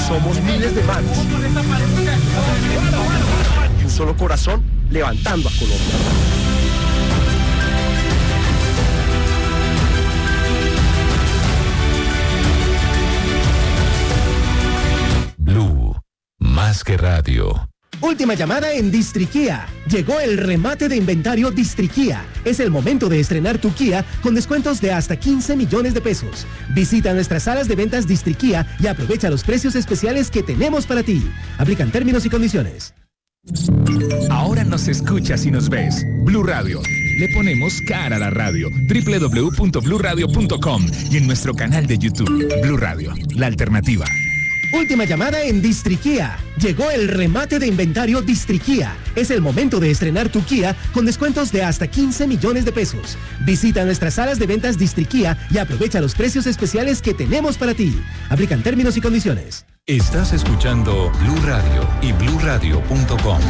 Somos miles de manos. Y un solo corazón levantando a Colombia. Blue, más que radio. Última llamada en Distriquía. Llegó el remate de inventario Distriquía. Es el momento de estrenar tu Kia con descuentos de hasta 15 millones de pesos. Visita nuestras salas de ventas Distriquía y aprovecha los precios especiales que tenemos para ti. Aplican términos y condiciones. Ahora nos escuchas y nos ves. Blue Radio. Le ponemos cara a la radio. www.bluradio.com y en nuestro canal de YouTube. Blue Radio, la alternativa. Última llamada en Distriquía. Llegó el remate de inventario Distriquía. Es el momento de estrenar tu Kia con descuentos de hasta 15 millones de pesos. Visita nuestras salas de ventas Distriquía y aprovecha los precios especiales que tenemos para ti. Aplican términos y condiciones. Estás escuchando Blue Radio y bluradio.com.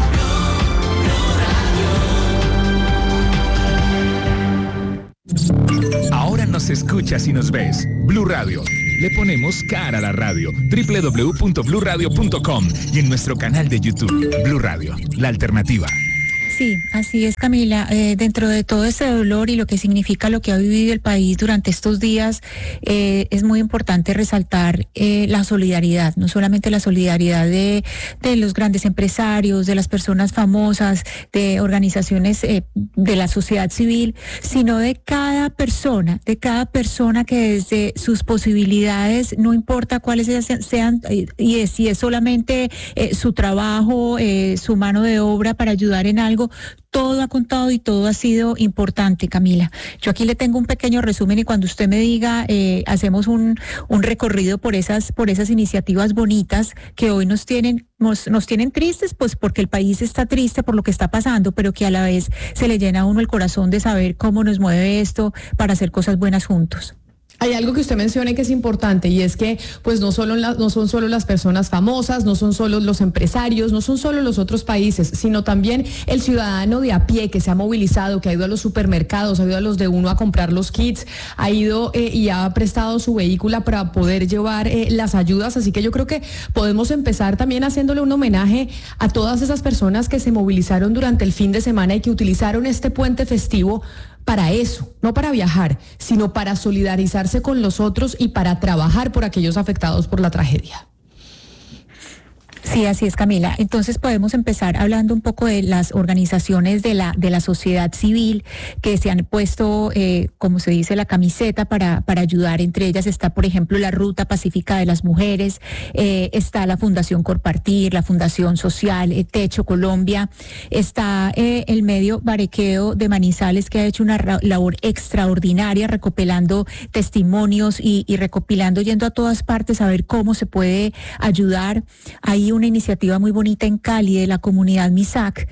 Ahora nos escuchas y nos ves. Blue Radio. Le ponemos cara a la radio. www.bluradio.com y en nuestro canal de YouTube. Blue Radio, la alternativa. Sí, así es, Camila. Dentro de todo ese dolor y lo que significa lo que ha vivido el país durante estos días, es muy importante resaltar la solidaridad, no solamente la solidaridad de los grandes empresarios, de las personas famosas, de organizaciones de la sociedad civil, sino de cada persona que desde sus posibilidades, no importa cuáles sean, y si es solamente su trabajo, su mano de obra para ayudar en algo, todo ha contado y todo ha sido importante, Camila. Yo aquí le tengo un pequeño resumen y cuando usted me diga, hacemos un recorrido por esas iniciativas bonitas que hoy nos tienen tristes, pues porque el país está triste por lo que está pasando, pero que a la vez se le llena a uno el corazón de saber cómo nos mueve esto para hacer cosas buenas juntos. Hay algo que usted menciona que es importante y es que pues no son solo las personas famosas, no son solo los empresarios, no son solo los otros países, sino también el ciudadano de a pie que se ha movilizado, que ha ido a los supermercados, ha ido a los de uno a comprar los kits, ha ido y ha prestado su vehículo para poder llevar las ayudas. Así que yo creo que podemos empezar también haciéndole un homenaje a todas esas personas que se movilizaron durante el fin de semana y que utilizaron este puente festivo para eso, no para viajar, sino para solidarizarse con los otros y para trabajar por aquellos afectados por la tragedia. Sí, así es, Camila. Entonces podemos empezar hablando un poco de las organizaciones de la sociedad civil que se han puesto, como se dice, la camiseta para ayudar. Entre ellas está, por ejemplo, la Ruta Pacífica de las Mujeres, está la Fundación Compartir, la Fundación Social, Techo Colombia, está el medio Barequeo de Manizales, que ha hecho una labor extraordinaria recopilando testimonios y recopilando, yendo a todas partes a ver cómo se puede ayudar. Hay una iniciativa muy bonita en Cali de la comunidad MISAC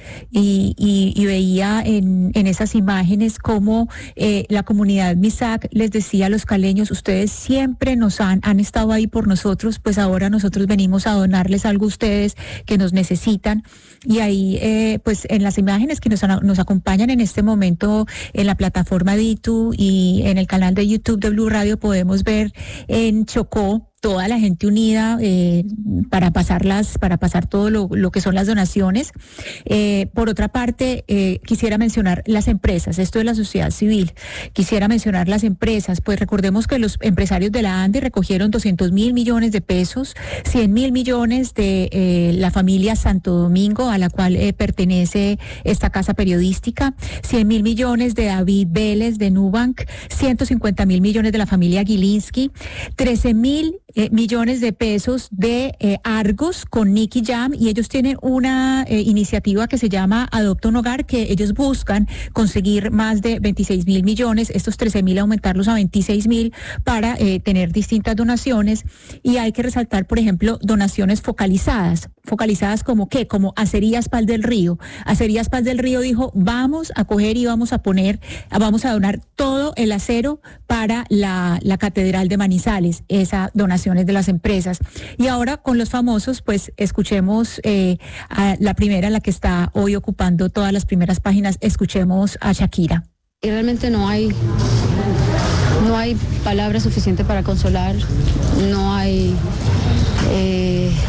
y veía en esas imágenes cómo la comunidad MISAC les decía a los caleños: ustedes siempre nos han estado ahí por nosotros, pues ahora nosotros venimos a donarles algo a ustedes que nos necesitan. Y ahí pues en las imágenes que nos acompañan en este momento en la plataforma de YouTube y en el canal de YouTube de Blue Radio podemos ver en Chocó toda la gente unida para pasar todo lo que son las donaciones. Por otra parte, quisiera mencionar las empresas, esto de la sociedad civil. Quisiera mencionar las empresas, pues recordemos que los empresarios de la ANDE recogieron 200.000 millones de pesos, 100.000 millones de la familia Santo Domingo, a la cual pertenece esta casa periodística, 100.000 millones de David Vélez de Nubank, 150.000 millones de la familia Gilinski, 13.000 millones de pesos de Argos con Nicky Jam, y ellos tienen una iniciativa que se llama Adopta un Hogar, que ellos buscan conseguir más de 26.000 millones, estos 13.000 aumentarlos a 26.000 para tener distintas donaciones. Y hay que resaltar, por ejemplo, donaciones focalizadas como ¿qué? Como Acerías Paz del Río. Acerías Paz del Río dijo: vamos a coger y vamos a donar todo el acero para la Catedral de Manizales. Esa donación es de las empresas. Y ahora con los famosos, pues escuchemos a la primera, la que está hoy ocupando todas las primeras páginas. Escuchemos a Shakira. Y realmente no hay palabras suficientes para consolar, no hay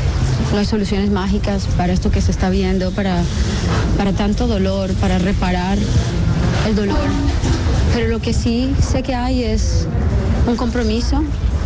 no hay soluciones mágicas para esto que se está viendo, para tanto dolor, para reparar el dolor. Pero lo que sí sé que hay es un compromiso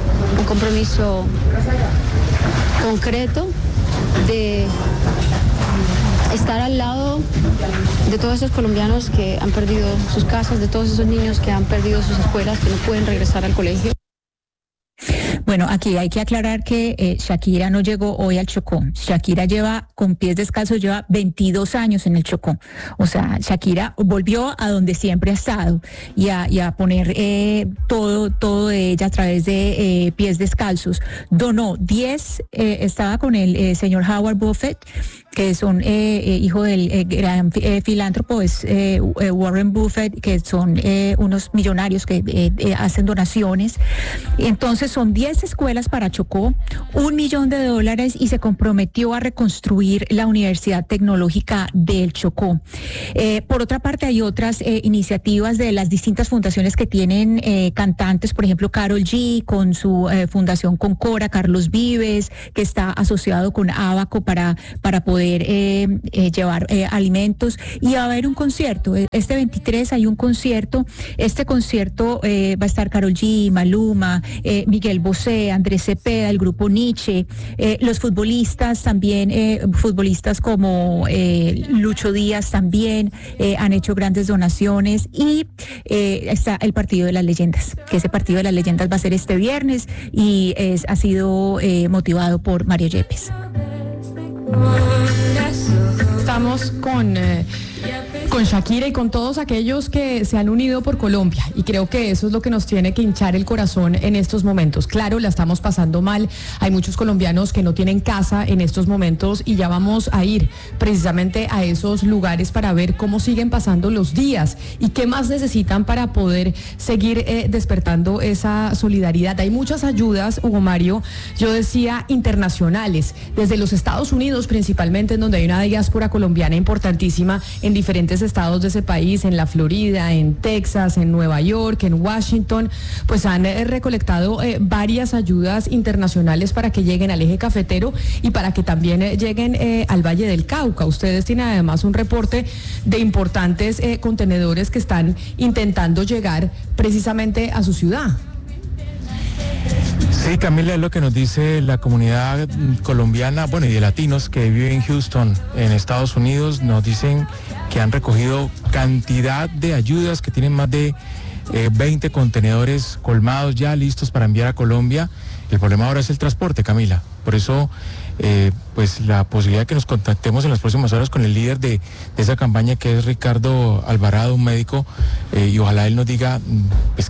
concreto de estar al lado de todos esos colombianos que han perdido sus casas, de todos esos niños que han perdido sus escuelas, que no pueden regresar al colegio. Bueno, aquí hay que aclarar que Shakira no llegó hoy al Chocó. Shakira lleva, con pies descalzos, lleva 22 años en el Chocó. O sea, Shakira volvió a donde siempre ha estado y a poner todo de ella a través de pies descalzos. Donó 10, estaba con el señor Howard Buffett, que es un hijo del gran filántropo, es Warren Buffett, que son unos millonarios que hacen donaciones. Entonces son 10 escuelas para Chocó, $1 millón y se comprometió a reconstruir la Universidad Tecnológica del Chocó. Por otra parte, hay otras iniciativas de las distintas fundaciones que tienen cantantes, por ejemplo, Karol G, con su fundación Concora, Carlos Vives, que está asociado con Abaco para poder llevar alimentos, y va a haber un concierto. Este 23 hay un concierto. Este concierto va a estar Karol G, Maluma, Miguel Bosé, Andrés Cepeda, el grupo Nietzsche, los futbolistas también, futbolistas como Lucho Díaz también han hecho grandes donaciones, y está el Partido de las Leyendas, que ese Partido de las Leyendas va a ser este viernes y ha sido motivado por Mario Yepes. Estamos con Shakira y con todos aquellos que se han unido por Colombia, y creo que eso es lo que nos tiene que hinchar el corazón en estos momentos. Claro, la estamos pasando mal, hay muchos colombianos que no tienen casa en estos momentos, y ya vamos a ir precisamente a esos lugares para ver cómo siguen pasando los días y qué más necesitan para poder seguir despertando esa solidaridad. Hay muchas ayudas, Hugo Mario, yo decía internacionales, desde los Estados Unidos principalmente, en donde hay una diáspora colombiana importantísima en diferentes estados de ese país, en la Florida, en Texas, en Nueva York, en Washington, pues han recolectado varias ayudas internacionales para que lleguen al eje cafetero y para que también lleguen al Valle del Cauca. Ustedes tienen además un reporte de importantes contenedores que están intentando llegar precisamente a su ciudad. Sí, Camila, es lo que nos dice la comunidad colombiana, bueno, y de latinos que viven en Houston, en Estados Unidos. Nos dicen que han recogido cantidad de ayudas, que tienen más de 20 contenedores colmados ya listos para enviar a Colombia. El problema ahora es el transporte, Camila. Por eso, pues la posibilidad de que nos contactemos en las próximas horas con el líder de esa campaña, que es Ricardo Alvarado, un médico, y ojalá él nos diga pues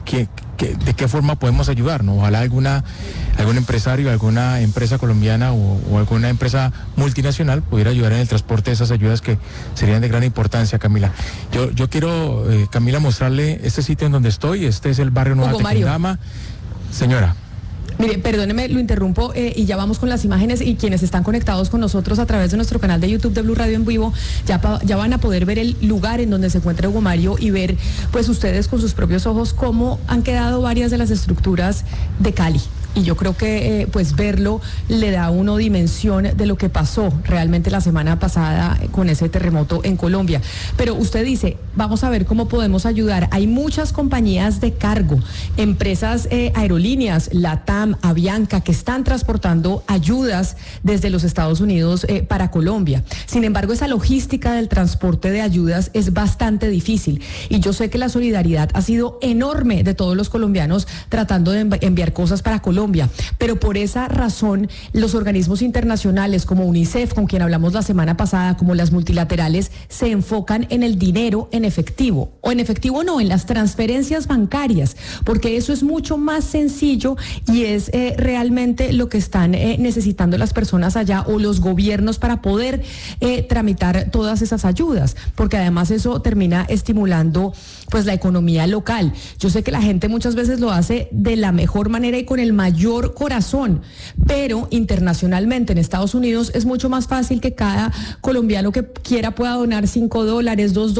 de qué forma podemos ayudar, ¿no? Ojalá algún empresario, alguna empresa colombiana o alguna empresa multinacional pudiera ayudar en el transporte de esas ayudas, que serían de gran importancia, Camila. Yo quiero, Camila, mostrarle este sitio en donde estoy. Este es el barrio Nueva Tequendama. Señora. Mire, perdóneme, lo interrumpo y ya vamos con las imágenes, y quienes están conectados con nosotros a través de nuestro canal de YouTube de Blue Radio en vivo ya van a poder ver el lugar en donde se encuentra Hugo Mario y ver pues ustedes con sus propios ojos cómo han quedado varias de las estructuras de Cali. Y yo creo que pues verlo le da a uno dimensión de lo que pasó realmente la semana pasada con ese terremoto en Colombia. Pero usted dice, vamos a ver cómo podemos ayudar. Hay muchas compañías de cargo, empresas aerolíneas, LATAM, Avianca, que están transportando ayudas desde los Estados Unidos para Colombia. Sin embargo, esa logística del transporte de ayudas es bastante difícil. Y yo sé que la solidaridad ha sido enorme de todos los colombianos tratando de enviar cosas para Colombia. Pero por esa razón, los organismos internacionales como UNICEF, con quien hablamos la semana pasada, como las multilaterales, se enfocan en el dinero en efectivo. O en efectivo no, en las transferencias bancarias, porque eso es mucho más sencillo y es realmente lo que están necesitando las personas allá o los gobiernos para poder tramitar todas esas ayudas, porque además eso termina estimulando pues la economía local. Yo sé que la gente muchas veces lo hace de la mejor manera y con el mayor corazón, pero internacionalmente en Estados Unidos es mucho más fácil que cada colombiano que quiera pueda donar $5, $2,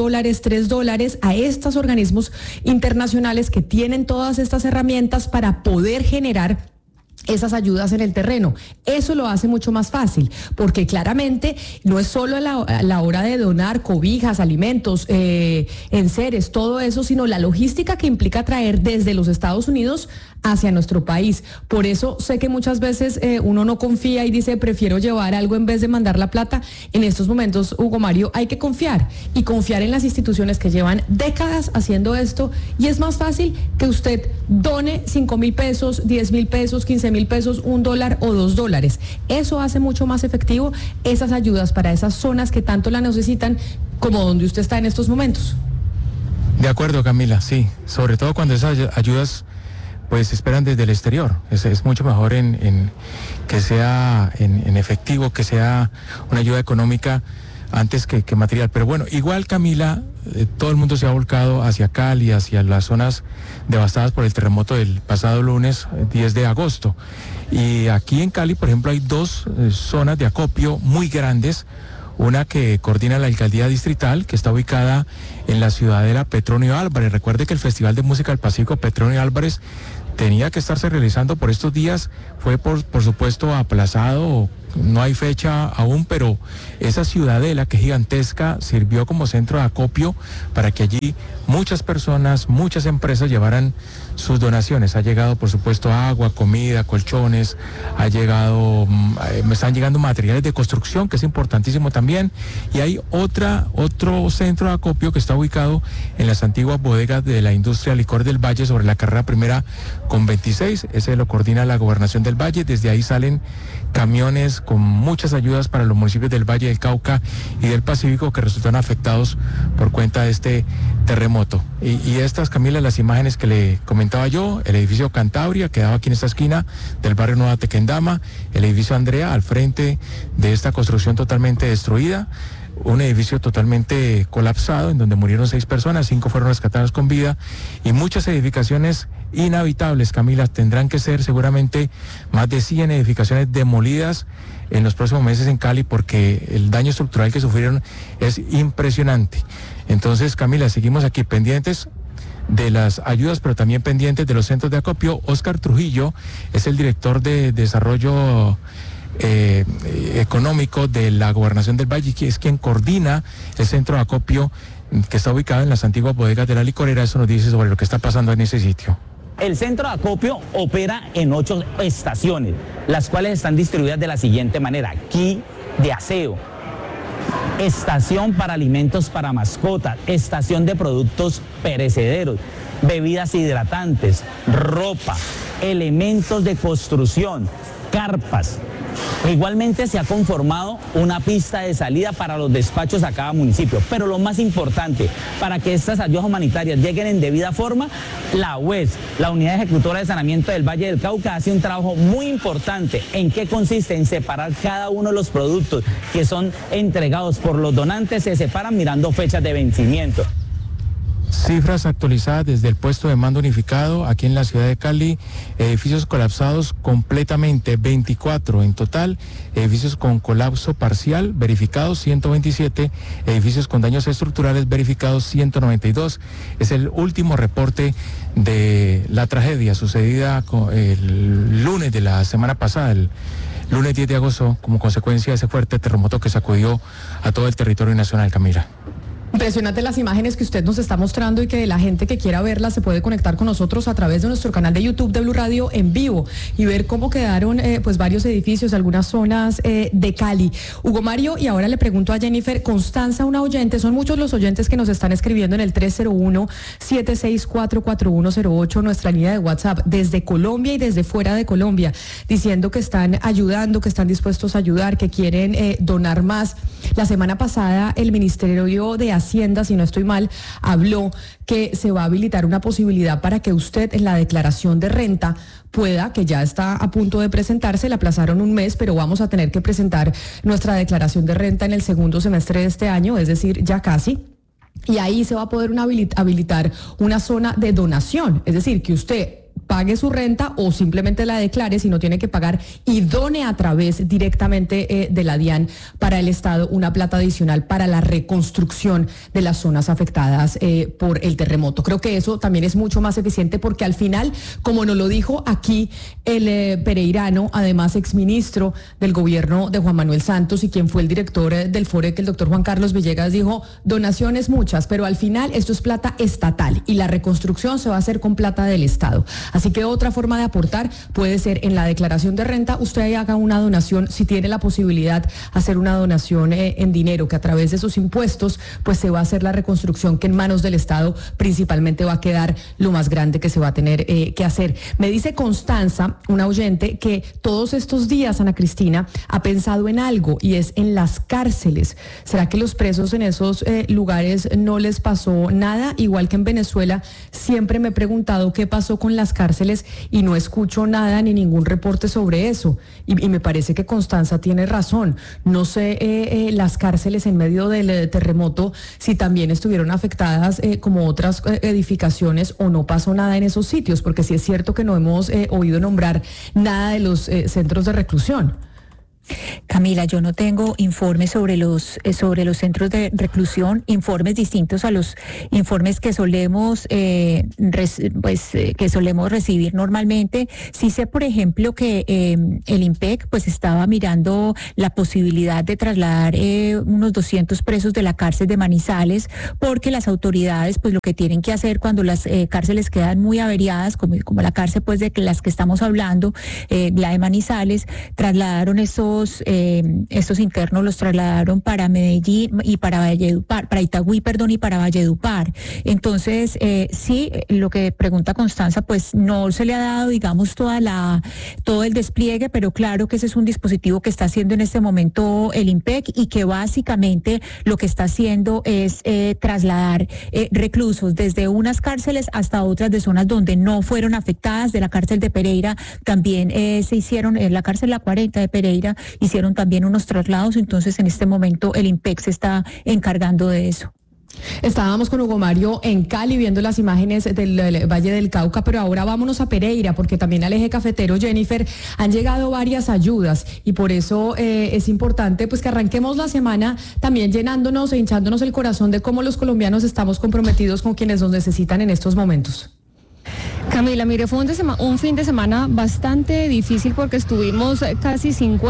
$3 a estos organismos internacionales que tienen todas estas herramientas para poder generar esas ayudas en el terreno. Eso lo hace mucho más fácil, porque claramente no es solo a la hora de donar cobijas, alimentos, enseres, todo eso, sino la logística que implica traer desde los Estados Unidos hacia nuestro país. Por eso sé que muchas veces uno no confía y dice, prefiero llevar algo en vez de mandar la plata. En estos momentos, Hugo Mario, hay que confiar y confiar en las instituciones que llevan décadas haciendo esto, y es más fácil que usted done 5,000 pesos, 10,000 pesos, 15,000 pesos, $1 o $2. Eso hace mucho más efectivo esas ayudas para esas zonas que tanto la necesitan, como donde usted está en estos momentos. De acuerdo, Camila, sí, sobre todo cuando esas ayudas pues se esperan desde el exterior. Es mucho mejor en que sea en efectivo, que sea una ayuda económica antes que material. Pero bueno, igual, Camila, todo el mundo se ha volcado hacia Cali, hacia las zonas devastadas por el terremoto del pasado lunes 10 de agosto. Y aquí en Cali, por ejemplo, hay dos zonas de acopio muy grandes. Una que coordina la alcaldía distrital, que está ubicada en la ciudadela Petronio Álvarez. Recuerde que el Festival de Música del Pacífico Petronio Álvarez tenía que estarse realizando por estos días, fue por supuesto aplazado, no hay fecha aún, pero esa ciudadela, que es gigantesca, sirvió como centro de acopio para que allí muchas personas, muchas empresas llevaran sus donaciones. Ha llegado, por supuesto, agua, comida, colchones, están llegando materiales de construcción, que es importantísimo también, y hay otro centro de acopio que está ubicado en las antiguas bodegas de la industria Licor del Valle, sobre la carrera primera con 26, ese lo coordina la Gobernación del Valle. Desde ahí salen camiones con muchas ayudas para los municipios del Valle del Cauca y del Pacífico que resultaron afectados por cuenta de este terremoto. Y estas, Camila, las imágenes que le comentaba yo, el edificio Cantabria, quedaba aquí en esta esquina del barrio Nueva Tequendama, el edificio Andrea, al frente de esta construcción totalmente destruida, un edificio totalmente colapsado en donde murieron 6 personas, 5 fueron rescatadas con vida, y muchas edificaciones inhabitables, Camila. Tendrán que ser seguramente más de 100 edificaciones demolidas en los próximos meses en Cali, porque el daño estructural que sufrieron es impresionante. Entonces, Camila, seguimos aquí pendientes de las ayudas, pero también pendientes de los centros de acopio. Óscar Trujillo es el director de desarrollo económico de la Gobernación del Valle, que es quien coordina el centro de acopio que está ubicado en las antiguas bodegas de la licorera. Eso nos dice sobre lo que está pasando en ese sitio. El centro de acopio opera en 8 estaciones, las cuales están distribuidas de la siguiente manera: aquí de aseo, estación para alimentos para mascotas, estación de productos perecederos, bebidas hidratantes, ropa, elementos de construcción, carpas. Igualmente se ha conformado una pista de salida para los despachos a cada municipio. Pero lo más importante, para que estas ayudas humanitarias lleguen en debida forma, la UES, la Unidad Ejecutora de Saneamiento del Valle del Cauca, hace un trabajo muy importante. ¿En qué consiste? En separar cada uno de los productos que son entregados por los donantes, se separan mirando fechas de vencimiento. Cifras actualizadas desde el puesto de mando unificado aquí en la ciudad de Cali: edificios colapsados completamente, 24 en total, edificios con colapso parcial verificados, 127, edificios con daños estructurales verificados, 192. Es el último reporte de la tragedia sucedida el lunes de la semana pasada, el lunes 10 de agosto, como consecuencia de ese fuerte terremoto que sacudió a todo el territorio nacional, Camila. Impresionante las imágenes que usted nos está mostrando, y que la gente que quiera verlas se puede conectar con nosotros a través de nuestro canal de YouTube de Blue Radio en vivo y ver cómo quedaron pues varios edificios, algunas zonas de Cali. Hugo Mario, y ahora le pregunto a Jennifer Constanza, una oyente. Son muchos los oyentes que nos están escribiendo en el 301-764-4108, nuestra línea de WhatsApp, desde Colombia y desde fuera de Colombia, diciendo que están ayudando, que están dispuestos a ayudar, que quieren donar más. La semana pasada el Ministerio de Hacienda, si no estoy mal, habló que se va a habilitar una posibilidad para que usted en la declaración de renta pueda, que ya está a punto de presentarse, la aplazaron un mes, pero vamos a tener que presentar nuestra declaración de renta en el segundo semestre de este año, es decir, ya casi. Y ahí se va a poder habilitar una zona de donación, es decir, que usted pague su renta o simplemente la declare si no tiene que pagar y done a través directamente de la DIAN para el Estado una plata adicional para la reconstrucción de las zonas afectadas por el terremoto. Creo que eso también es mucho más eficiente porque al final, como nos lo dijo aquí el pereirano, además exministro del gobierno de Juan Manuel Santos y quien fue el director del FOREC, el doctor Juan Carlos Villegas, dijo, donaciones muchas, pero al final esto es plata estatal y la reconstrucción se va a hacer con plata del Estado. Así que otra forma de aportar puede ser en la declaración de renta, usted haga una donación, si tiene la posibilidad, hacer una donación en dinero, que a través de sus impuestos, pues se va a hacer la reconstrucción que en manos del Estado principalmente va a quedar lo más grande que se va a tener que hacer. Me dice Constanza, una oyente, que todos estos días, Ana Cristina, ha pensado en algo y es en las cárceles. ¿Será que los presos en esos lugares no les pasó nada? Igual que en Venezuela, siempre me he preguntado qué pasó con las cárceles y no escucho nada ni ningún reporte sobre eso. Y me parece que Constanza tiene razón. No sé las cárceles en medio del terremoto si también estuvieron afectadas como otras edificaciones o no pasó nada en esos sitios, porque sí es cierto que no hemos oído nombrar nada de los centros de reclusión. Camila, yo no tengo informes sobre los centros de reclusión, informes distintos a los informes que solemos recibir normalmente. Sí sé, por ejemplo, que el IMPEC pues estaba mirando la posibilidad de trasladar unos 200 presos de la cárcel de Manizales, porque las autoridades pues lo que tienen que hacer cuando las cárceles quedan muy averiadas, como la cárcel pues de las que estamos hablando, la de Manizales, trasladaron estos internos los trasladaron para Medellín y para Itagüí, y para Valledupar. Entonces, sí, lo que pregunta Constanza, pues no se le ha dado, digamos, todo el despliegue, pero claro que ese es un dispositivo que está haciendo en este momento el IMPEC y que básicamente lo que está haciendo es trasladar reclusos desde unas cárceles hasta otras de zonas donde no fueron afectadas. De la cárcel de Pereira también se hicieron, en la cárcel La 40 de Pereira, hicieron también unos traslados, entonces en este momento el IMPEC se está encargando de eso. Estábamos con Hugo Mario en Cali viendo las imágenes del Valle del Cauca, pero ahora vámonos a Pereira, porque también al eje cafetero, Jennifer, han llegado varias ayudas y por eso es importante pues que arranquemos la semana también llenándonos e hinchándonos el corazón de cómo los colombianos estamos comprometidos con quienes nos necesitan en estos momentos. Camila, mire, fue un fin de semana bastante difícil porque estuvimos casi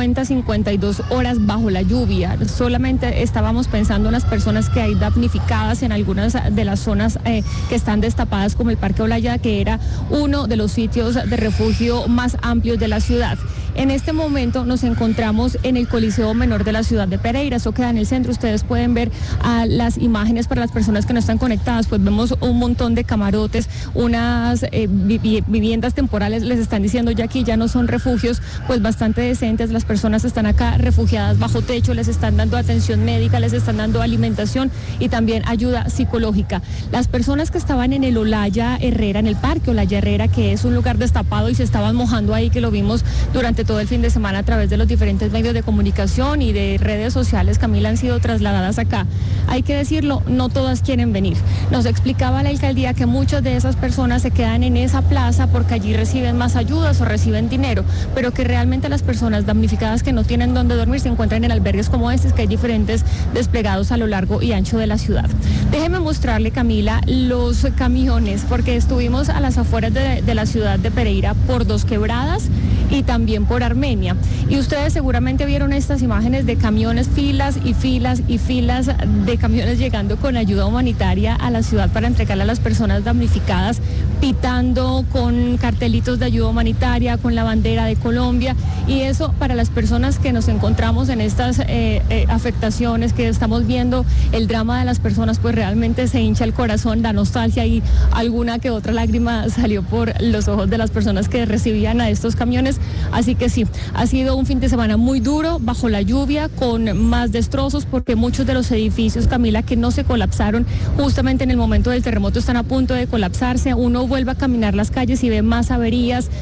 52 horas bajo la lluvia. Solamente estábamos pensando en las personas que hay damnificadas en algunas de las zonas que están destapadas, como el Parque Olaya, que era uno de los sitios de refugio más amplios de la ciudad. En este momento nos encontramos en el Coliseo Menor de la ciudad de Pereira, eso queda en el centro. Ustedes pueden ver las imágenes para las personas que no están conectadas, pues vemos un montón de camarotes, unas viviendas temporales, les están diciendo ya aquí ya no son refugios, pues bastante decentes. Las personas están acá refugiadas bajo techo, les están dando atención médica, les están dando alimentación y también ayuda psicológica. Las personas que estaban en el Olaya Herrera, en el Parque Olaya Herrera, que es un lugar destapado y se estaban mojando ahí, que lo vimos durante todo el fin de semana a través de los diferentes medios de comunicación y de redes sociales, Camila, han sido trasladadas acá. Hay que decirlo, no todas quieren venir. Nos explicaba la alcaldía que muchas de esas personas se quedan en esa plaza porque allí reciben más ayudas o reciben dinero, pero que realmente las personas damnificadas que no tienen dónde dormir se encuentran en albergues como estos, que hay diferentes desplegados a lo largo y ancho de la ciudad. Déjeme mostrarle, Camila, los camiones, porque estuvimos a las afueras de la ciudad de Pereira por Dos Quebradas y también por Armenia. Y ustedes seguramente vieron estas imágenes de camiones, filas y filas y filas de camiones llegando con ayuda humanitaria a la ciudad para entregarle a las personas damnificadas, pitando con cartelitos de ayuda humanitaria, con la bandera de Colombia. Y eso, para las personas que nos encontramos en estas afectaciones, que estamos viendo el drama de las personas, pues realmente se hincha el corazón, da nostalgia y alguna que otra lágrima salió por los ojos de las personas que recibían a estos camiones. Así que sí, ha sido un fin de semana muy duro, bajo la lluvia, con más destrozos, porque muchos de los edificios, Camila, que no se colapsaron justamente en el momento del terremoto, están a punto de colapsarse. Uno vuelve a caminar las calles y ve más averías.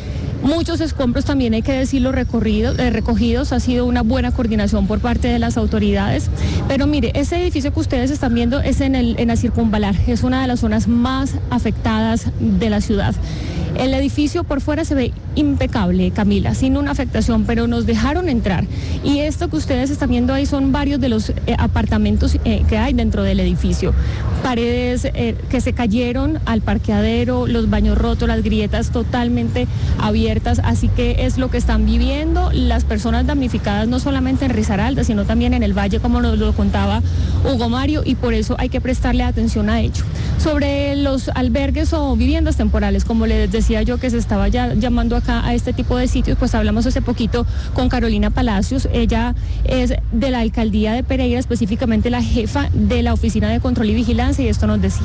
Muchos escombros también hay que decirlo recogidos, ha sido una buena coordinación por parte de las autoridades, pero mire, ese edificio que ustedes están viendo es en la Circunvalar, es una de las zonas más afectadas de la ciudad. El edificio por fuera se ve impecable, Camila, sin una afectación, pero nos dejaron entrar. Y esto que ustedes están viendo ahí son varios de los apartamentos que hay dentro del edificio. Paredes que se cayeron al parqueadero, los baños rotos, las grietas totalmente abiertas, así que es lo que están viviendo las personas damnificadas, no solamente en Risaralda, sino también en el Valle, como nos lo contaba Hugo Mario, y por eso hay que prestarle atención a ello. Sobre los albergues o viviendas temporales, como les decía yo que se estaba ya llamando acá a este tipo de sitios, pues hablamos hace poquito con Carolina Palacios, ella es de la alcaldía de Pereira, específicamente la jefa de la Oficina de Control y Vigilancia, y esto nos decía.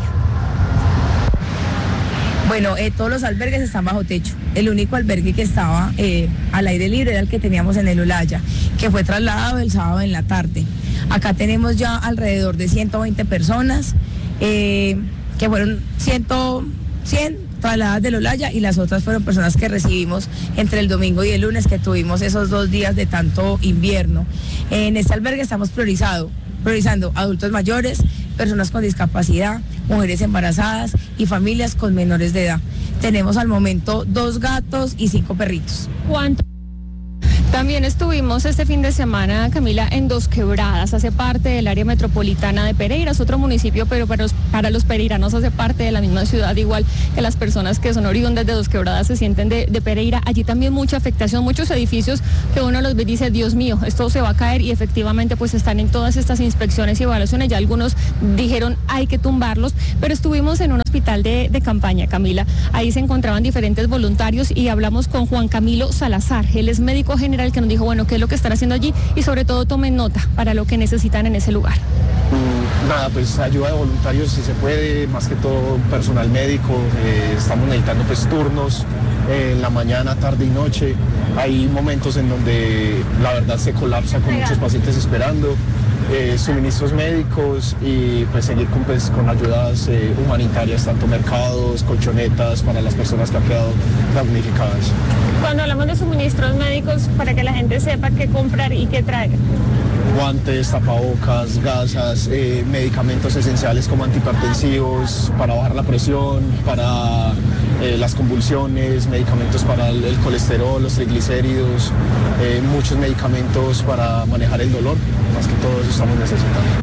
Bueno, todos los albergues están bajo techo. El único albergue que estaba al aire libre era el que teníamos en el Olaya, que fue trasladado el sábado en la tarde. Acá tenemos ya alrededor de 120 personas, que fueron 100 trasladadas del Olaya, y las otras fueron personas que recibimos entre el domingo y el lunes, que tuvimos esos 2 días de tanto invierno. En este albergue estamos priorizando adultos mayores, personas con discapacidad, mujeres embarazadas y familias con menores de edad. Tenemos al momento 2 gatos y 5 perritos. ¿Cuánto? También estuvimos este fin de semana, Camila, en Dos Quebradas, hace parte del área metropolitana de Pereira, es otro municipio, pero para los pereiranos hace parte de la misma ciudad, igual que las personas que son oriundas de Dos Quebradas se sienten de Pereira. Allí también mucha afectación, muchos edificios que uno los ve y dice, Dios mío, esto se va a caer, y efectivamente pues están en todas estas inspecciones y evaluaciones, ya algunos dijeron hay que tumbarlos, pero estuvimos en un hospital de campaña, Camila, ahí se encontraban diferentes voluntarios y hablamos con Juan Camilo Salazar, él es médico general, que nos dijo, bueno, qué es lo que están haciendo allí, y sobre todo tomen nota para lo que necesitan en ese lugar. Nada, pues ayuda de voluntarios si se puede, más que todo personal médico, estamos necesitando pues turnos en la mañana, tarde y noche. Hay momentos en donde la verdad se colapsa con muchos pacientes esperando, suministros médicos, y pues seguir con ayudas humanitarias, tanto mercados, colchonetas para las personas que han quedado damnificadas. Cuando hablamos de suministros médicos, para que la gente sepa qué comprar y qué traer. Guantes, tapabocas, gasas, medicamentos esenciales como antihipertensivos para bajar la presión, para las convulsiones, medicamentos para el colesterol, los triglicéridos, muchos medicamentos para manejar el dolor, más que todo eso estamos necesitando.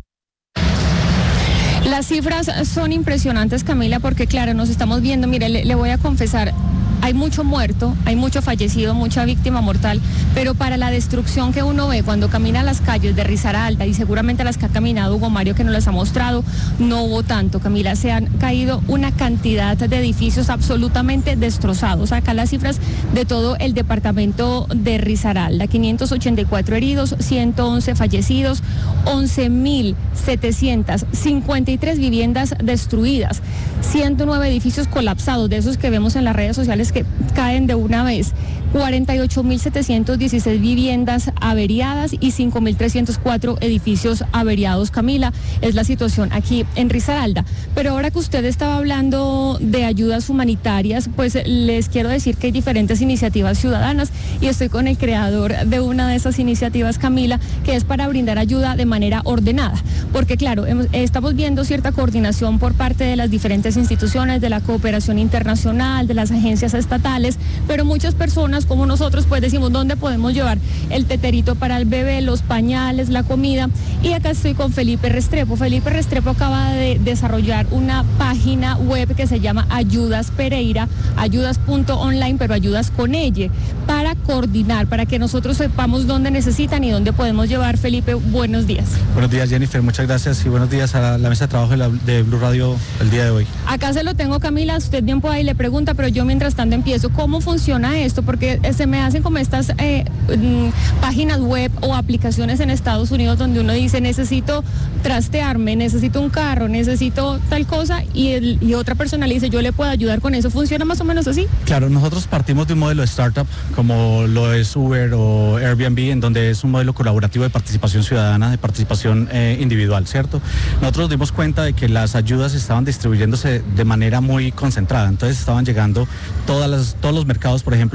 Las cifras son impresionantes, Camila, porque claro, nos estamos viendo, mire, le voy a confesar, hay mucho muerto, hay mucho fallecido, mucha víctima mortal, pero para la destrucción que uno ve cuando camina a las calles de Risaralda, y seguramente las que ha caminado Hugo Mario, que nos las ha mostrado, no hubo tanto, Camila. Se han caído una cantidad de edificios absolutamente destrozados. Acá las cifras de todo el departamento de Risaralda: 584 heridos, 111 fallecidos, 11.753 viviendas destruidas, 109 edificios colapsados, de esos que vemos en las redes sociales que caen de una vez, 48.716 viviendas averiadas y 5.304 edificios averiados, Camila. Es la situación aquí en Risaralda. Pero ahora que usted estaba hablando de ayudas humanitarias, pues les quiero decir que hay diferentes iniciativas ciudadanas, y estoy con el creador de una de esas iniciativas, Camila, que es para brindar ayuda de manera ordenada. Porque claro, estamos viendo cierta coordinación por parte de las diferentes instituciones, de la cooperación internacional, de las agencias estatales, pero muchas personas como nosotros pues decimos, ¿dónde podemos llevar el teterito para el bebé, los pañales, la comida? Y acá estoy con Felipe Restrepo. Felipe Restrepo acaba de desarrollar una página web que se llama Ayudas Pereira, ayudas.online, pero ayudas con ella, para coordinar, para que nosotros sepamos dónde necesitan y dónde podemos llevar. Felipe, buenos días. Buenos días, Jennifer, muchas gracias, y buenos días a la mesa de trabajo de Blue Radio el día de hoy. Acá se lo tengo, Camila, usted bien puede y le pregunta, pero yo mientras tanto empiezo, ¿cómo funciona esto? Porque se me hacen como estas páginas web o aplicaciones en Estados Unidos donde uno dice, necesito trastearme, necesito un carro, necesito tal cosa, y otra persona le dice, yo le puedo ayudar con eso. ¿Funciona más o menos así? Claro, nosotros partimos de un modelo de startup como lo es Uber o Airbnb, en donde es un modelo colaborativo de participación ciudadana, de participación individual, ¿cierto? Nosotros nos dimos cuenta de que las ayudas estaban distribuyéndose de manera muy concentrada, entonces estaban llegando todos los mercados, por ejemplo, a un mismo centro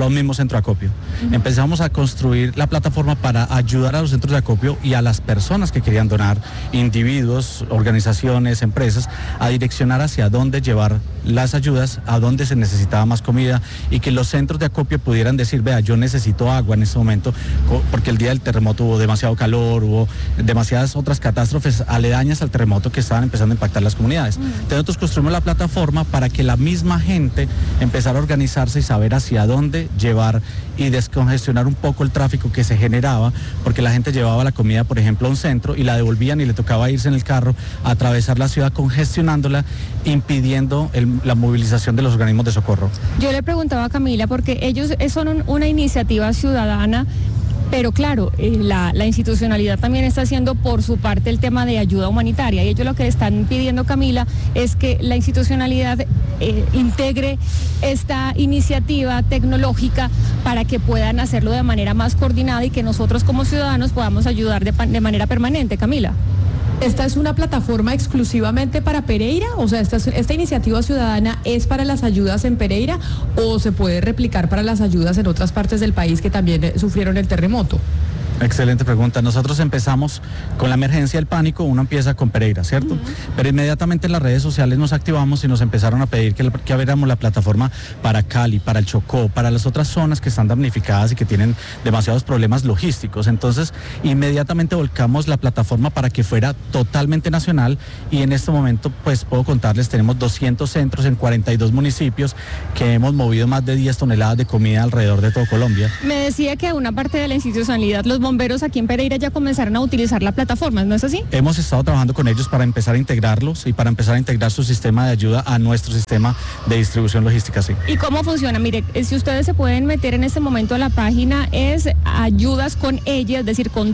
centro de acopio. Empezamos a construir la plataforma para ayudar a los centros de acopio y a las personas que querían donar, individuos, organizaciones, empresas, a direccionar hacia dónde llevar las ayudas, a dónde se necesitaba más comida y que los centros de acopio pudieran decir, vea, yo necesito agua en este momento, porque el día del terremoto hubo demasiado calor, hubo demasiadas otras catástrofes aledañas al terremoto que estaban empezando a impactar las comunidades. Entonces nosotros construimos la plataforma para que la misma gente empezara a organizarse y saber hacia dónde llevar y descongestionar un poco el tráfico que se generaba, porque la gente llevaba la comida, por ejemplo, a un centro y la devolvían y le tocaba irse en el carro a atravesar la ciudad congestionándola, impidiendo la movilización de los organismos de socorro. Yo le preguntaba a Camila, porque ellos son una iniciativa ciudadana, pero claro, la institucionalidad también está haciendo por su parte el tema de ayuda humanitaria, y ellos lo que están pidiendo, Camila, es que la institucionalidad integre esta iniciativa tecnológica para que puedan hacerlo de manera más coordinada y que nosotros como ciudadanos podamos ayudar de manera permanente. Camila. ¿Esta es una plataforma exclusivamente para Pereira? O sea, ¿esta iniciativa ciudadana es para las ayudas en Pereira o se puede replicar para las ayudas en otras partes del país que también sufrieron el terremoto? Excelente pregunta. Nosotros empezamos con la emergencia del pánico, uno empieza con Pereira, ¿cierto? Pero inmediatamente en las redes sociales nos activamos y nos empezaron a pedir que abriéramos la plataforma para Cali, para el Chocó, para las otras zonas que están damnificadas y que tienen demasiados problemas logísticos. Entonces, inmediatamente volcamos la plataforma para que fuera totalmente nacional, y en este momento, pues puedo contarles, tenemos 200 centros en 42 municipios que hemos movido más de 10 toneladas de comida alrededor de todo Colombia. Me decía que una parte de la institucionalidad, los bomberos aquí en Pereira ya comenzaron a utilizar la plataforma, ¿no es así? Hemos estado trabajando con ellos para empezar a integrarlos y para empezar a integrar su sistema de ayuda a nuestro sistema de distribución logística, sí. ¿Y cómo funciona? Mire, si ustedes se pueden meter en este momento a la página, es ayudas con ella, es decir, con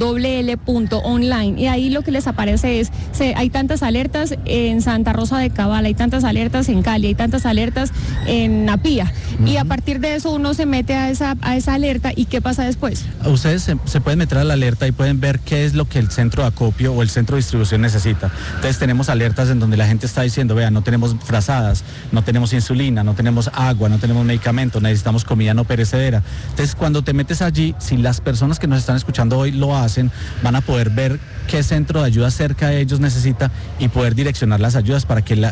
.online, y ahí lo que les aparece es, hay tantas alertas en Santa Rosa de Cabal, hay tantas alertas en Cali, hay tantas alertas en Apía, y a partir de eso uno se mete a esa alerta, ¿y qué pasa después? Ustedes se pueden meter a la alerta y pueden ver qué es lo que el centro de acopio o el centro de distribución necesita. Entonces tenemos alertas en donde la gente está diciendo, vea, no tenemos frazadas, no tenemos insulina, no tenemos agua, no tenemos medicamentos, necesitamos comida no perecedera. Entonces cuando te metes allí, si las personas que nos están escuchando hoy lo hacen, van a poder ver qué centro de ayuda cerca de ellos necesita y poder direccionar las ayudas para que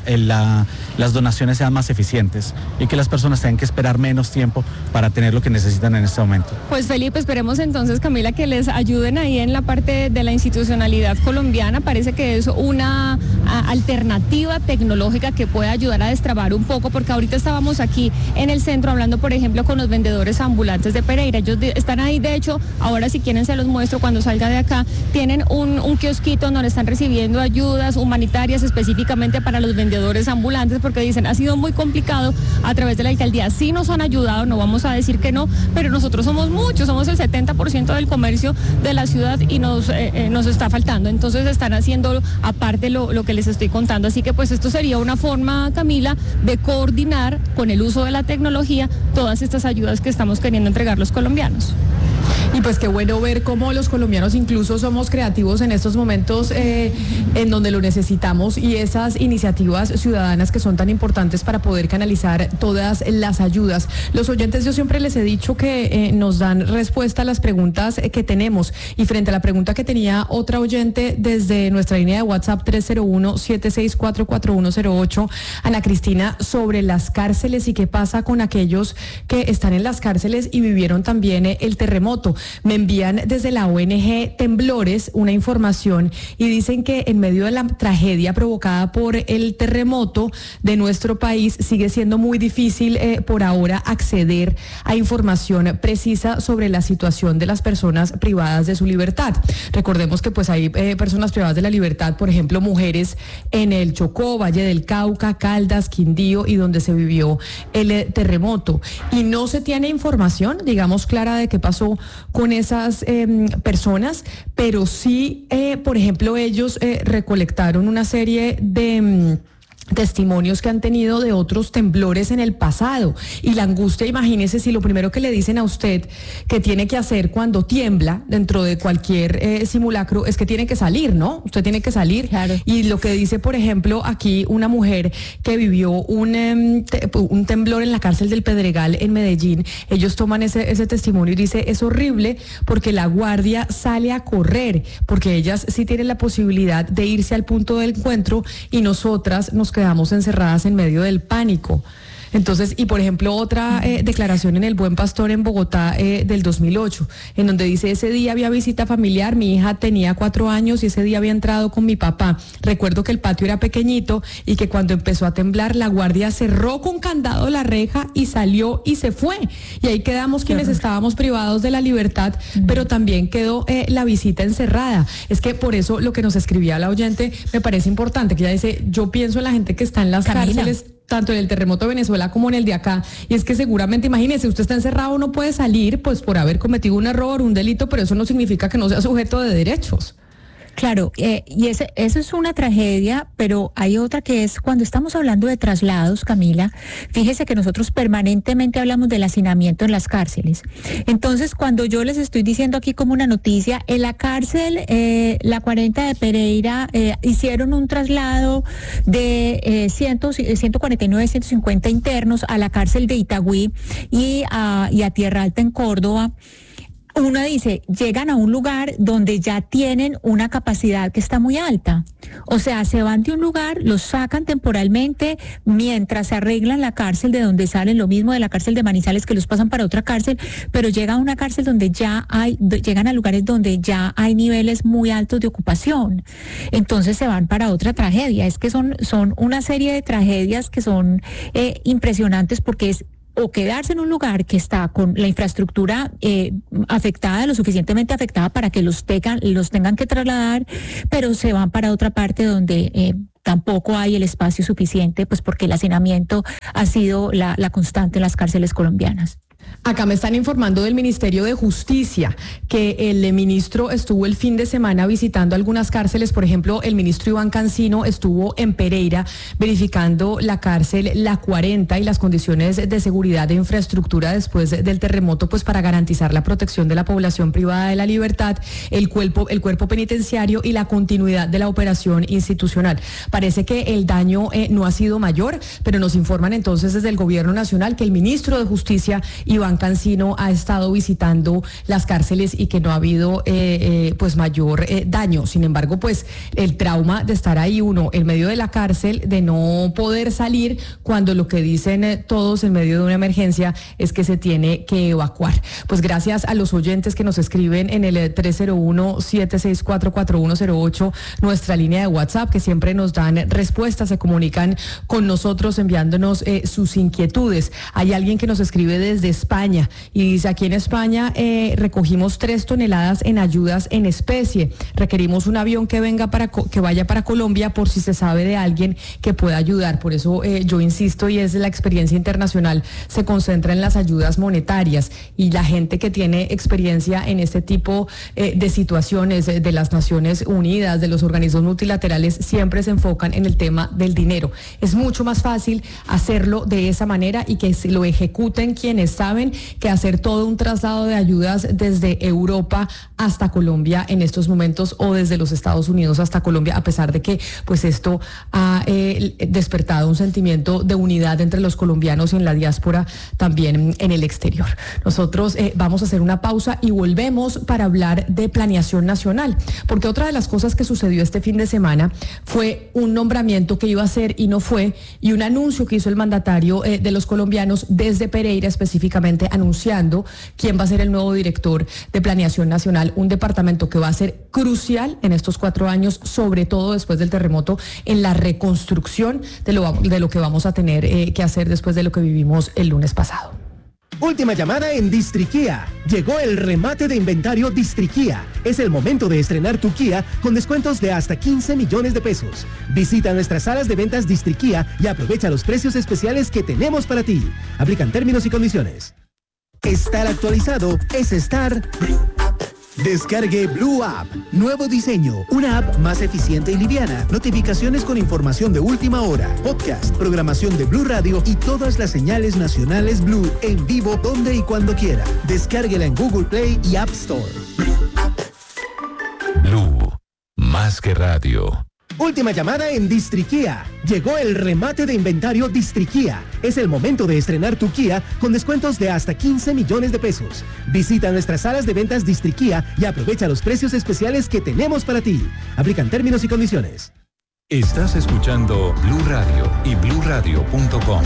las donaciones sean más eficientes y que las personas tengan que esperar menos tiempo para tener lo que necesitan en este momento. Pues Felipe, esperemos entonces, Camila, que les ayuden ahí en la parte de la institucionalidad colombiana. Parece que es una alternativa tecnológica que puede ayudar a destrabar un poco, porque ahorita estábamos aquí en el centro hablando, por ejemplo, con los vendedores ambulantes de Pereira. Ellos están ahí, de hecho, ahora si quieren se los muestro cuando salga de acá. Tienen un kiosquito donde están recibiendo ayudas humanitarias específicamente para los vendedores ambulantes, porque dicen, ha sido muy complicado a través de la alcaldía. Sí nos han ayudado, no vamos a decir que no, pero nosotros somos muchos, somos el 70% del comercio de la ciudad y nos está faltando. Entonces están haciendo aparte lo que les estoy contando. Así que pues esto sería una forma, Camila, de coordinar con el uso de la tecnología todas estas ayudas que estamos queriendo entregar los colombianos. Y pues qué bueno ver cómo los colombianos incluso somos creativos en estos momentos en donde lo necesitamos, y esas iniciativas ciudadanas que son tan importantes para poder canalizar todas las ayudas. Los oyentes, yo siempre les he dicho que nos dan respuesta a las preguntas que tenemos, y frente a la pregunta que tenía otra oyente desde nuestra línea de WhatsApp 301-764-4108, Ana Cristina, sobre las cárceles y qué pasa con aquellos que están en las cárceles y vivieron también el terremoto. Me envían desde la ONG Temblores una información y dicen que en medio de la tragedia provocada por el terremoto de nuestro país sigue siendo muy difícil por ahora acceder a información precisa sobre la situación de las personas privadas de su libertad. Recordemos que pues hay personas privadas de la libertad, por ejemplo, mujeres en el Chocó, Valle del Cauca, Caldas, Quindío, y donde se vivió el terremoto. Y no se tiene información, digamos, clara de qué pasó con esas personas, pero sí, por ejemplo, ellos recolectaron una serie de testimonios que han tenido de otros temblores en el pasado y la angustia. Imagínese si lo primero que le dicen a usted que tiene que hacer cuando tiembla dentro de cualquier simulacro es que tiene que salir, ¿no? Usted tiene que salir. Claro. Y lo que dice, por ejemplo, aquí una mujer que vivió un temblor en la cárcel del Pedregal en Medellín, ellos toman ese testimonio y dice, es horrible porque la guardia sale a correr, porque ellas sí tienen la posibilidad de irse al punto del encuentro y nosotras nos quedamos encerradas en medio del pánico. Entonces, y por ejemplo, otra declaración en El Buen Pastor en Bogotá del 2008, en donde dice, ese día había visita familiar, mi hija tenía 4 años y ese día había entrado con mi papá. Recuerdo que el patio era pequeñito y que cuando empezó a temblar, la guardia cerró con candado la reja y salió y se fue. Y ahí quedamos quienes estábamos privados de la libertad, pero también quedó la visita encerrada. Es que por eso lo que nos escribía la oyente me parece importante, que ella dice, yo pienso en la gente que está en las cárceles, tanto en el terremoto de Venezuela como en el de acá, y es que seguramente, imagínese, usted está encerrado, no puede salir pues por haber cometido un error, un delito, pero eso no significa que no sea sujeto de derechos. Claro, y eso es una tragedia, pero hay otra que es cuando estamos hablando de traslados, Camila. Fíjese que nosotros permanentemente hablamos del hacinamiento en las cárceles. Entonces, cuando yo les estoy diciendo aquí como una noticia, en la cárcel, la 40 de Pereira, hicieron un traslado de 149, 150 internos a la cárcel de Itagüí y a Tierra Alta en Córdoba. Uno dice, llegan a un lugar donde ya tienen una capacidad que está muy alta. O sea, se van de un lugar, los sacan temporalmente mientras se arreglan la cárcel de donde salen, lo mismo de la cárcel de Manizales que los pasan para otra cárcel, pero llegan a una cárcel donde llegan a lugares donde ya hay niveles muy altos de ocupación. Entonces se van para otra tragedia. Es que son una serie de tragedias que son impresionantes porque es o quedarse en un lugar que está con la infraestructura afectada, lo suficientemente afectada para que los tengan que trasladar, pero se van para otra parte donde tampoco hay el espacio suficiente, pues porque el hacinamiento ha sido la constante en las cárceles colombianas. Acá me están informando del Ministerio de Justicia que el ministro estuvo el fin de semana visitando algunas cárceles. Por ejemplo, el ministro Iván Cancino estuvo en Pereira verificando la cárcel La 40 y las condiciones de seguridad e infraestructura después del terremoto, pues para garantizar la protección de la población privada de la libertad, el cuerpo penitenciario y la continuidad de la operación institucional. Parece que el daño no ha sido mayor, pero nos informan entonces desde el Gobierno Nacional que el ministro de Justicia, Iván Cancino, ha estado visitando las cárceles y que no ha habido pues mayor daño. Sin embargo, pues el trauma de estar ahí uno en medio de la cárcel, de no poder salir cuando lo que dicen todos en medio de una emergencia es que se tiene que evacuar. Pues gracias a los oyentes que nos escriben en el 301-764-4108, nuestra línea de WhatsApp, que siempre nos dan respuestas, se comunican con nosotros enviándonos sus inquietudes. Hay alguien que nos escribe desde España y dice, aquí en España recogimos 3 toneladas en ayudas en especie. Requerimos un avión que vaya para Colombia por si se sabe de alguien que pueda ayudar. Por eso yo insisto, y es la experiencia internacional, se concentra en las ayudas monetarias, y la gente que tiene experiencia en este tipo de situaciones de las Naciones Unidas, de los organismos multilaterales, siempre se enfocan en el tema del dinero. Es mucho más fácil hacerlo de esa manera y que lo ejecuten quienes saben, que hacer todo un traslado de ayudas desde Europa hasta Colombia en estos momentos, o desde los Estados Unidos hasta Colombia, a pesar de que pues esto ha despertado un sentimiento de unidad entre los colombianos y en la diáspora también en el exterior. Nosotros vamos a hacer una pausa y volvemos para hablar de planeación nacional, porque otra de las cosas que sucedió este fin de semana fue un nombramiento que iba a ser y no fue, y un anuncio que hizo el mandatario de los colombianos desde Pereira, específicamente anunciando quién va a ser el nuevo director de Planeación Nacional, un departamento que va a ser crucial en estos 4 años, sobre todo después del terremoto, en la reconstrucción de lo que vamos a tener que hacer después de lo que vivimos el lunes pasado. Última llamada en Distriquía. Llegó el remate de inventario Distriquía. Es el momento de estrenar tu Kia con descuentos de hasta 15 millones de pesos. Visita nuestras salas de ventas Distriquía y aprovecha los precios especiales que tenemos para ti. Aplican términos y condiciones. Estar actualizado es estar Descargue Blue App. Nuevo diseño. Una app más eficiente y liviana. Notificaciones con información de última hora. Podcast, programación de Blue Radio y todas las señales nacionales Blue en vivo donde y cuando quiera. Descárguela en Google Play y App Store. Blue, más que radio. Última llamada en Distriquía. Llegó el remate de inventario Distriquía. Es el momento de estrenar tu Kia con descuentos de hasta 15 millones de pesos. Visita nuestras salas de ventas Distriquía y aprovecha los precios especiales que tenemos para ti. Aplican términos y condiciones. Estás escuchando Blue Radio y bluradio.com.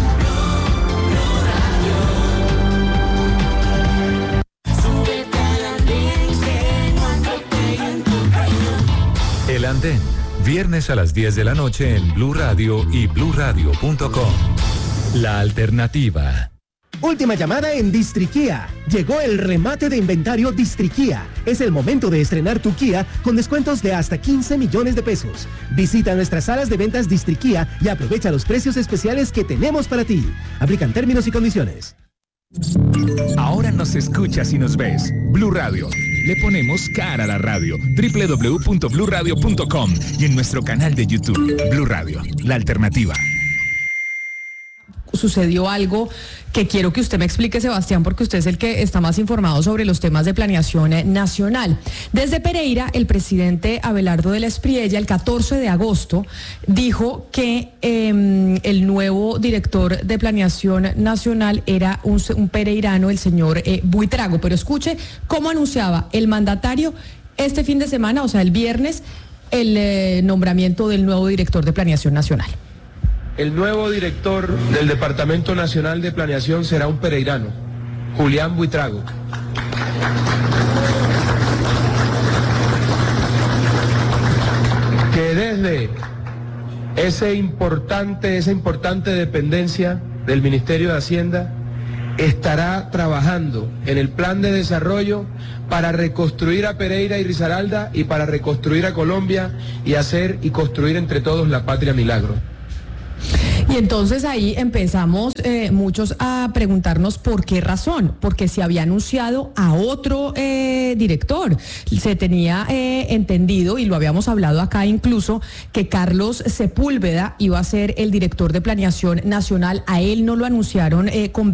El Andén, viernes a las 10 de la noche en Blue Radio y bluradio.com. La alternativa. Última llamada en Distriquía. Llegó el remate de inventario Distriquía. Es el momento de estrenar tu Kia con descuentos de hasta 15 millones de pesos. Visita nuestras salas de ventas Distriquía y aprovecha los precios especiales que tenemos para ti. Aplican términos y condiciones. Ahora nos escuchas y nos ves. Blue Radio. Le ponemos cara a la radio. www.bluradio.com y en nuestro canal de YouTube. Blue Radio, la alternativa. Sucedió algo que quiero que usted me explique, Sebastián, porque usted es el que está más informado sobre los temas de planeación nacional. Desde Pereira, el presidente Abelardo de la Espriella, el 14 de agosto, dijo que el nuevo director de planeación nacional era un pereirano, el señor Buitrago. Pero escuche cómo anunciaba el mandatario este fin de semana, o sea, el viernes, el nombramiento del nuevo director de planeación nacional. El nuevo director del Departamento Nacional de Planeación será un pereirano, Julián Buitrago. Que desde esa importante dependencia del Ministerio de Hacienda estará trabajando en el plan de desarrollo para reconstruir a Pereira y Risaralda y para reconstruir a Colombia y hacer y construir entre todos la patria milagro. Y entonces ahí empezamos muchos a preguntarnos por qué razón, porque se había anunciado a otro director. Se tenía entendido, y lo habíamos hablado acá incluso, que Carlos Sepúlveda iba a ser el director de planeación nacional. A él no lo anunciaron con